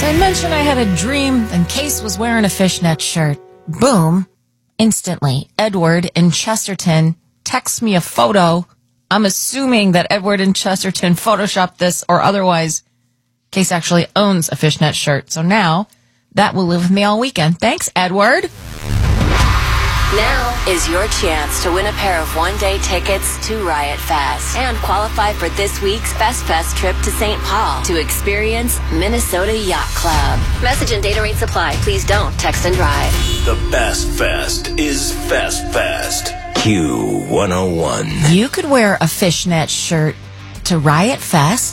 I mentioned I had a dream and Case was wearing a fishnet shirt. Boom. Instantly, Edward in Chesterton texts me a photo. I'm assuming that Edward in Chesterton photoshopped this, or otherwise Case actually owns a fishnet shirt. So now that will live with me all weekend. Thanks, Edward. Now is your chance to win a pair of one-day tickets to Riot Fest and qualify for this week's Fest Fest trip to St. Paul to experience Minnesota Yacht Club. Message and data rates apply. Please don't text and drive. The best fest is Fest Fest. Q101. You could wear a fishnet shirt to Riot Fest.